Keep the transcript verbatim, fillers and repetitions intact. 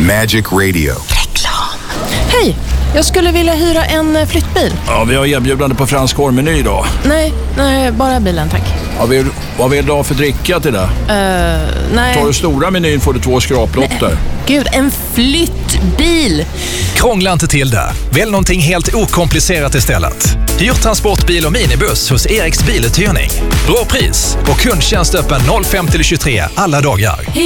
Magic Radio. Reklam. Hej, jag skulle vilja hyra en flyttbil. Ja, vi har erbjudande på fransk korvmeny idag. Nej, nej, bara bilen tack. Ja, vill, vad vill du ha för dricka till det? Uh, nej. Tar du stora menyn får du två skraplotter. Gud, en flyttbil. Krångla inte till det. Välj någonting helt okomplicerat istället. Hyr transportbil och minibuss hos Eriks biluthyrning. Bra pris och kundtjänst öppen fem till tjugotre alla dagar.